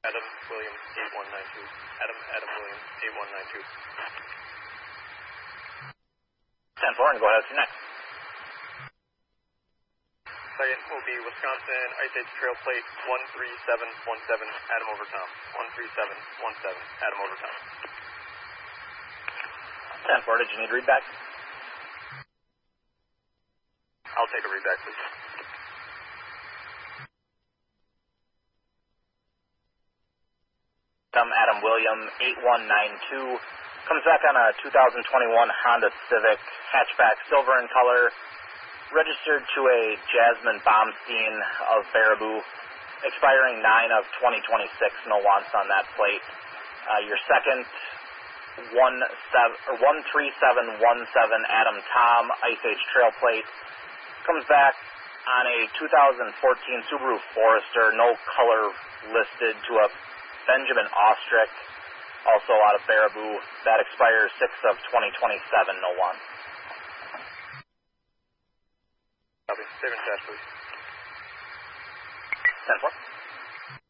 Adam William 8192. Adam William 8192. 10-4, and go ahead to next. Second will be Wisconsin Ice Age Trail Plate 13717, Adam over Tom. 13717, Adam over Tom. 10-4, did you need readback? I'll take a readback, please. Adam William 8192 comes back on a 2021 Honda Civic hatchback, silver in color, registered to a Jasmine Baumstein of Baraboo, expiring 9 of 2026, no wants on that plate. Your second 13717 Adam Tom Ice Age Trail Plate comes back on a 2014 Subaru Forester, no color listed, to a Benjamin Ostrich, also out of Baraboo. That expires 6 of 2027, no one. Copy. Save and dash, please. 10-4.